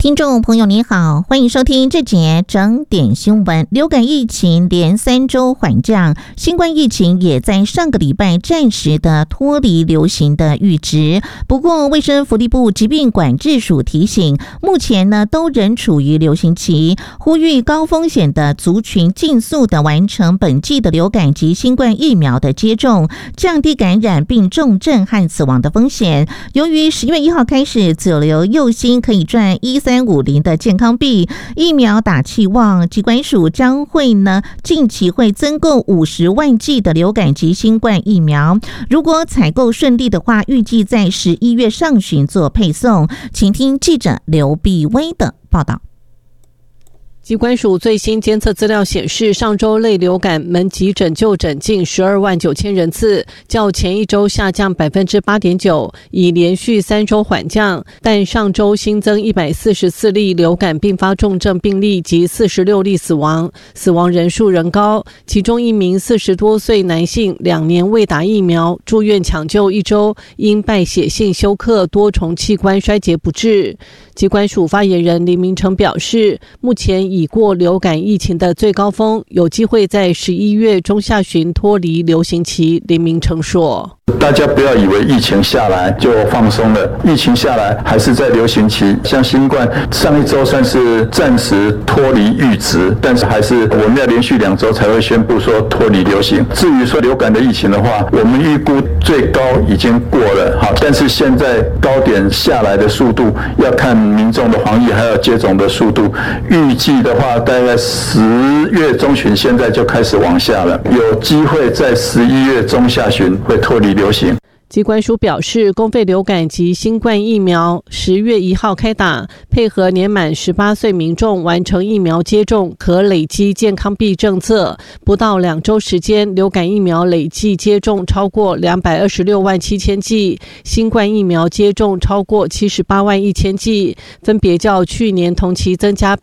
听众朋友你好，欢迎收听这节整点新闻。流感疫情连3周缓降，新冠疫情也在上个礼拜暂时的脱离流行的阈值。不过卫生福利部疾病管制署提醒，目前呢都仍处于流行期，呼吁高风险的族群尽速的完成本季的流感及新冠疫苗的接种，降低感染并重症和死亡的风险。由于10月1号开始，左流右新可以赚1350的健康币，疫苗打气旺，疾管署将会近期会增购50万剂的流感及新冠疫苗。如果采购顺利的话，预计在11月上旬做配送。请听记者刘碧薇的报道。 疾管署最新监测资料显示，上周类流感门急诊就诊近12万9千人次，较前一周下降 8.9%， 已连续3周缓降。但上周新增144例流感并发重症病例及46例死亡，死亡人数仍高。其中一名40多岁男性2年未打疫苗，住院抢救1周，因败血性休克多重器官衰竭不治。疾管署发言人林明成表示，目前已过流感疫情的最高峰，有机会在11月中下旬脱离流行期。林明成说， 大家不要以为疫情下来就放松了，疫情下来还是在流行期。像新冠上一周算是暂时脱离阈值，但是还是我们要连续2周才会宣布说脱离流行。至于说流感的疫情的话，我们预估最高已经过了，好，但是现在高点下来的速度要看民众的防疫还有接种的速度。预计的话，大概10月中旬现在就开始往下了，有机会在11月中下旬会脱离流行。 疾管署表示，公费流感及新冠疫苗10月1号开打，配合年满18岁民众完成疫苗接种可累积健康币政策，不到2周时间，流感疫苗累计接种超过226万7千剂，新冠疫苗接种超过78万1千剂，分别较去年同期增加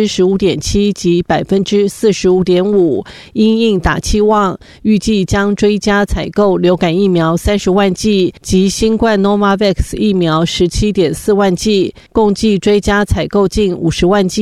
15.7% 及 45.5%。因应打气旺，预计将追加采购流感疫苗30万剂及新冠 Novavax 疫苗 17.4 万剂，共计追加采购近50万剂。